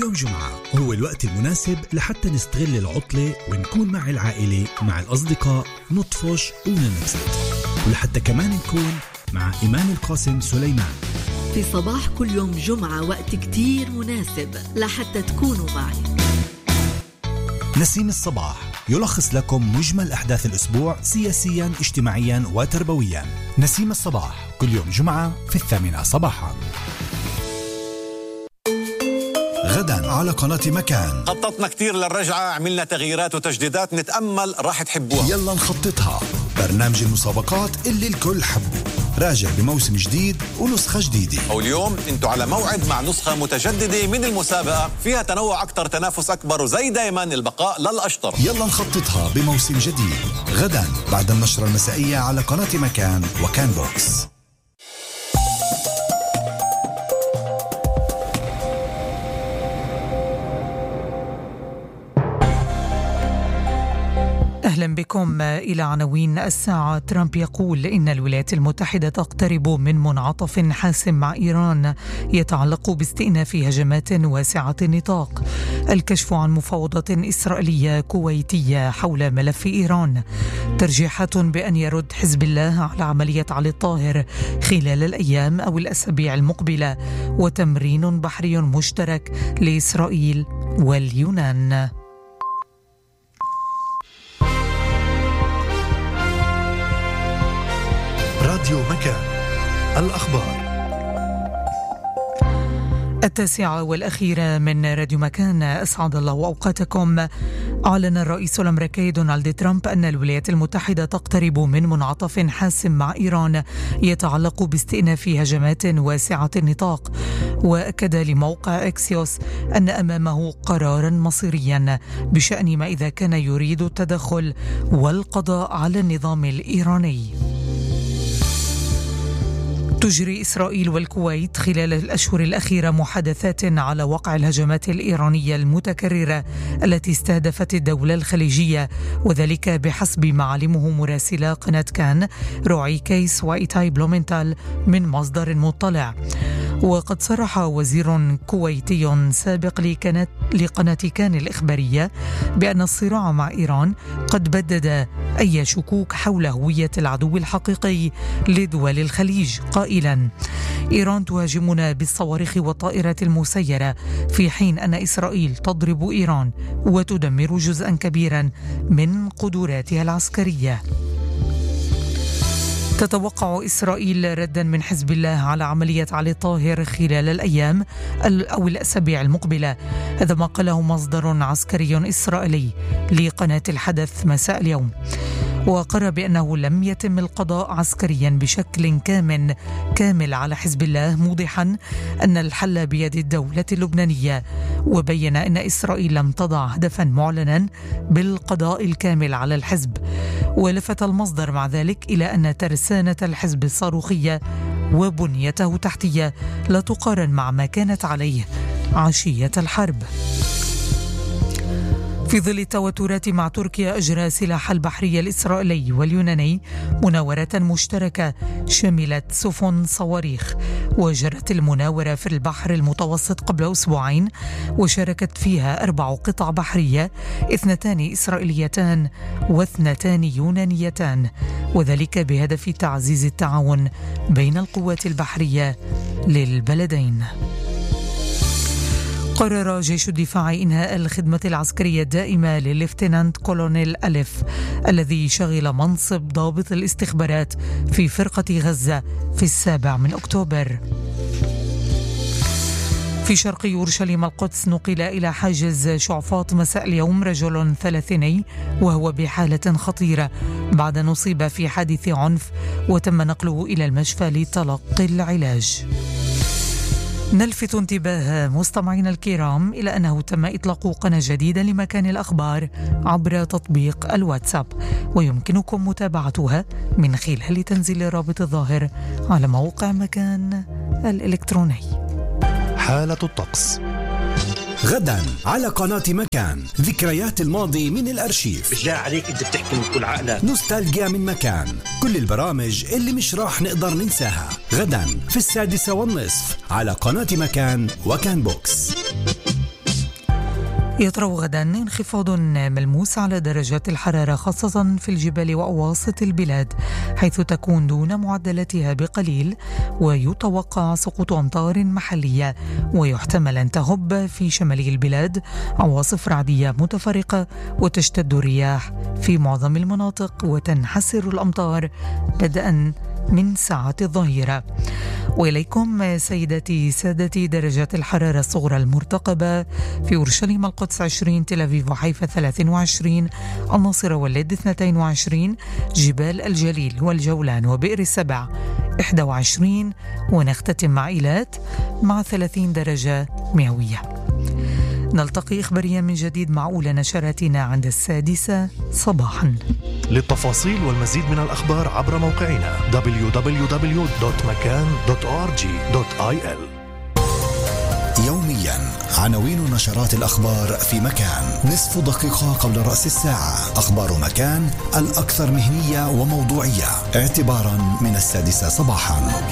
يوم جمعة هو الوقت المناسب لحتى نستغل العطلة ونكون مع العائلة مع الأصدقاء، نطفش وننبسط، ولحتى كمان نكون مع إيمان القاسم سليمان في صباح كل يوم جمعة. وقت كتير مناسب لحتى تكونوا معي. نسيم الصباح يلخص لكم مجمل أحداث الأسبوع سياسيا، اجتماعيا وتربويا. نسيم الصباح كل يوم جمعة في 8 صباحا. غدا على قناة مكان. خططنا كتير للرجعة، عملنا تغييرات وتجديدات، نتأمل راح تحبوها. يلا نخططها. برنامج المسابقات اللي الكل حبه راجع بموسم جديد ونسخة جديدة. واليوم انتوا على موعد مع نسخة متجددة من المسابقة، فيها تنوع أكتر، تنافس أكبر، وزي دايما البقاء للأشطر. يلا نخططها بموسم جديد غدا بعد النشرة المسائية على قناة مكان وكان بوكس. أهلا بكم إلى عناوين الساعة. ترامب يقول إن الولايات المتحدة تقترب من منعطف حاسم مع إيران يتعلق باستئناف هجمات واسعة النطاق. الكشف عن مفاوضات إسرائيلية كويتية حول ملف إيران. ترجيحات بأن يرد حزب الله على عملية علي الطاهر خلال الأيام أو الأسابيع المقبلة. وتمرين بحري مشترك لإسرائيل واليونان. راديو مكان، الأخبار. 9:00 والأخيرة من راديو مكان. أسعد الله أوقاتكم. أعلن الرئيس الأمريكي دونالد ترامب أن الولايات المتحدة تقترب من منعطف حاسم مع إيران يتعلق باستئناف هجمات واسعة النطاق. وأكد لموقع إكسيوس أن أمامه قرارا مصيريا بشأن ما إذا كان يريد التدخل والقضاء على النظام الإيراني. تجري إسرائيل والكويت خلال الأشهر الأخيرة محادثات على وقع الهجمات الإيرانية المتكررة التي استهدفت الدولة الخليجية، وذلك بحسب ما علمه مراسلا قناة كان روعي كيس وإيتاي بلومنتال من مصدر مطلع. وقد صرح وزير كويتي سابق لقناة كان الإخبارية بأن الصراع مع إيران قد بدد أي شكوك حول هوية العدو الحقيقي لدول الخليج، قائلا: إيران تهاجمنا بالصواريخ والطائرات المسيرة في حين أن إسرائيل تضرب إيران وتدمر جزءا كبيرا من قدراتها العسكرية. تتوقع إسرائيل ردا من حزب الله على عملية علي الطاهر خلال الأيام أو الأسابيع المقبلة. هذا ما قاله مصدر عسكري إسرائيلي لقناة الحدث مساء اليوم. وقرر بأنه لم يتم القضاء عسكريا بشكل كامل على حزب الله، موضحا أن الحل بيد الدولة اللبنانية. وبين أن إسرائيل لم تضع هدفا معلنا بالقضاء الكامل على الحزب. ولفت المصدر مع ذلك إلى أن ترسانة الحزب الصاروخية وبنيته التحتية لا تقارن مع ما كانت عليه عشية الحرب. في ظل التوترات مع تركيا، أجرى سلاح البحرية الإسرائيلي واليوناني مناورة مشتركة شملت سفن صواريخ. وجرت المناورة في البحر المتوسط قبل أسبوعين، وشاركت فيها 4 قطع بحرية، 2 إسرائيليتان و2 يونانيتان، وذلك بهدف تعزيز التعاون بين القوات البحرية للبلدين. قرر جيش الدفاع إنهاء الخدمة العسكرية الدائمة للليفتنانت كولونيل ألف الذي شغل منصب ضابط الاستخبارات في فرقة غزة في 7 أكتوبر. في شرق يورشليم القدس، نقل إلى حاجز شعفاط مساء اليوم رجل 30 وهو بحالة خطيرة بعد أن أصيب في حادث عنف، وتم نقله إلى المشفى لتلقي العلاج. نلفت انتباه مستمعينا الكرام إلى أنه تم إطلاق قناة جديدة لمكان الأخبار عبر تطبيق الواتساب، ويمكنكم متابعتها من خلال تنزيل الرابط الظاهر على موقع مكان الإلكتروني. حالة الطقس غدا على قناة مكان. ذكريات الماضي من الأرشيف. بالله عليك أنت بتحكي من كل عقلك. نوستالجيا من مكان. كل البرامج اللي مش راح نقدر ننساها غدا في 6:30 على قناة مكان وكان بوكس. يطرأ غدا انخفاض ملموس على درجات الحرارة خاصة في الجبال وأواسط البلاد، حيث تكون دون معدلاتها بقليل، ويتوقع سقوط أمطار محلية، ويحتمل أن تهب في شمال البلاد عواصف رعدية متفرقة، وتشتد الرياح في معظم المناطق، وتنحسر الأمطار بدءا من ساعة الظهيرة. وإليكم سيداتي سادتي درجات الحرارة الصغرى المرتقبة: في أورشليم القدس 20، تل أبيب وحيفا 23، الناصرة واللد 22، جبال الجليل والجولان وبئر السبع 21، ونختتم مع إيلات مع 30 درجة مئوية. نلتقي إخباريا من جديد مع أولى نشراتنا عند 6 صباحا. للتفاصيل والمزيد من الأخبار عبر موقعنا www.makan.org.il. يوميا عناوين نشرات الأخبار في مكان، نصف دقيقة قبل رأس الساعة. أخبار مكان الأكثر مهنية وموضوعية اعتبارا من 6 صباحا.